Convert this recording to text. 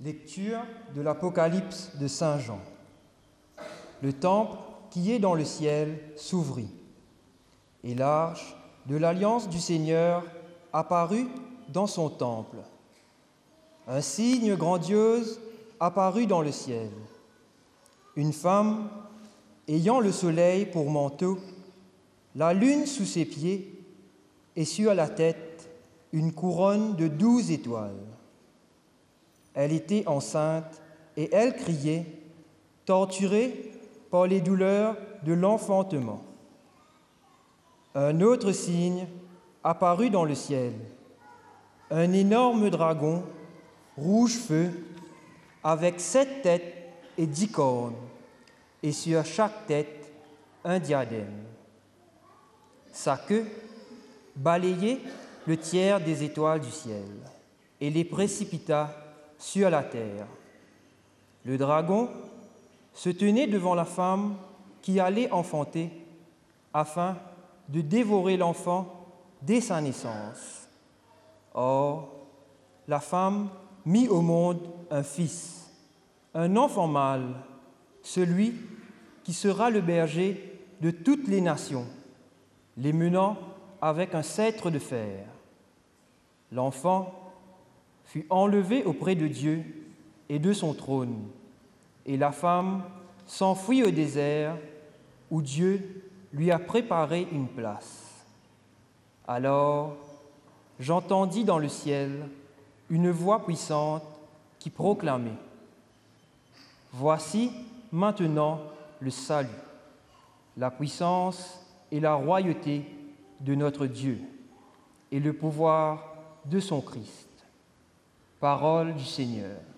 Lecture de l'Apocalypse de Saint Jean. Le temple qui est dans le ciel s'ouvrit, et l'arche de l'alliance du Seigneur apparut dans son temple. Un signe grandiose apparut dans le ciel. Une femme ayant le soleil pour manteau, la lune sous ses pieds, et sur la tête une couronne de 12 étoiles. Elle était enceinte et elle criait, torturée par les douleurs de l'enfantement. Un autre signe apparut dans le ciel, un énorme dragon, rouge feu, avec 7 têtes et 10 cornes, et sur chaque tête un diadème. Sa queue balayait le tiers des étoiles du ciel et les précipita sur la terre. Le dragon se tenait devant la femme qui allait enfanter afin de dévorer l'enfant dès sa naissance. Or, la femme mit au monde un fils, un enfant mâle, celui qui sera le berger de toutes les nations, les menant avec un sceptre de fer. L'enfant fut enlevé auprès de Dieu et de son trône, et la femme s'enfuit au désert où Dieu lui a préparé une place. Alors j'entendis dans le ciel une voix puissante qui proclamait : Voici maintenant le salut, la puissance et la royauté de notre Dieu et le pouvoir de son Christ. Parole du Seigneur.